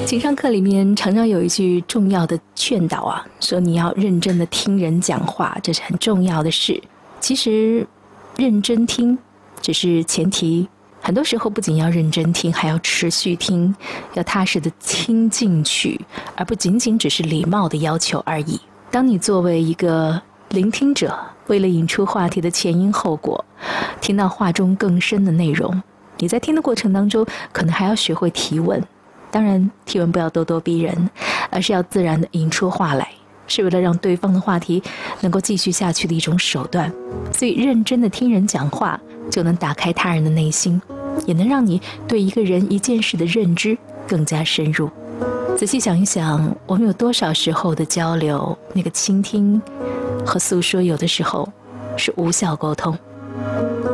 情商课里面常常有一句重要的劝导啊，说你要认真的听人讲话，这是很重要的事。其实认真听只是前提，很多时候不仅要认真听，还要持续听，要踏实的听进去，而不仅仅只是礼貌的要求而已。当你作为一个聆听者，为了引出话题的前因后果，听到话中更深的内容，你在听的过程当中可能还要学会提问。当然提问不要咄咄逼人，而是要自然地引出话来，是为了让对方的话题能够继续下去的一种手段。所以认真地听人讲话，就能打开他人的内心，也能让你对一个人一件事的认知更加深入。仔细想一想，我们有多少时候的交流，那个倾听和诉说有的时候是无效沟通。